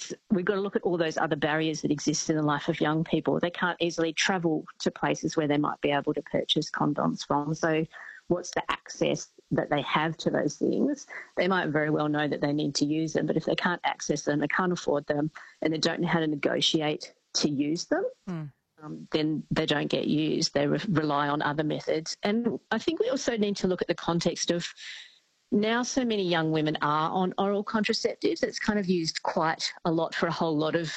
we've got to look at all those other barriers that exist in the life of young people. They can't easily travel to places where they might be able to purchase condoms from. So what's the access that they have to those things? They might very well know that they need to use them, but if they can't access them, they can't afford them, and they don't know how to negotiate to use them, then they don't get used. They rely on other methods. And I think we also need to look at the context of now so many young women are on oral contraceptives. It's kind of used quite a lot for a whole lot of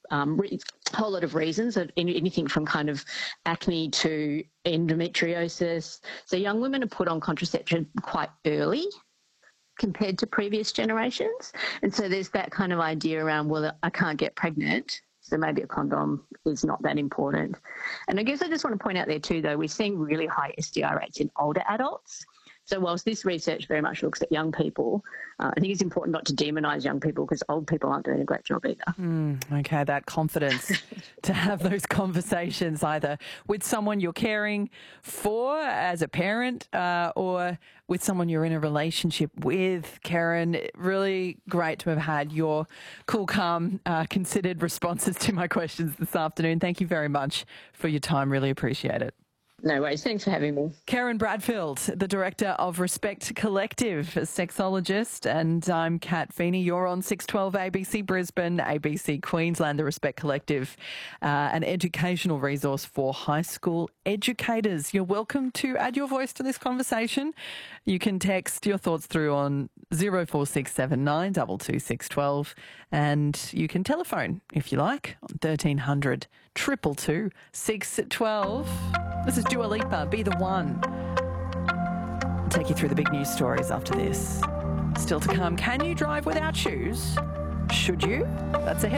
reasons, anything from kind of acne to endometriosis. So young women are put on contraception quite early compared to previous generations. And so there's that kind of idea around, well, I can't get pregnant, so maybe a condom is not that important. And I guess I just want to point out there too, though, we're seeing really high STI rates in older adults. So whilst this research very much looks at young people, I think it's important not to demonise young people because old people aren't doing a great job either. Okay, that confidence to have those conversations either with someone you're caring for as a parent or with someone you're in a relationship with. Karen, really great to have had your cool, calm, considered responses to my questions this afternoon. Thank you very much for your time. Really appreciate it. No worries. Thanks for having me. Karen Bradfield, the director of Respect Collective, a sexologist, and I'm Kat Feeney. You're on 612 ABC Brisbane, ABC Queensland, the Respect Collective, an educational resource for high school educators. You're welcome to add your voice to this conversation. You can text your thoughts through on 04679 22612, and you can telephone if you like on 1300 222 612. This is Dua Lipa, Be the One. I'll take you through the big news stories after this. Still to come, can you drive without shoes? Should you? That's ahead.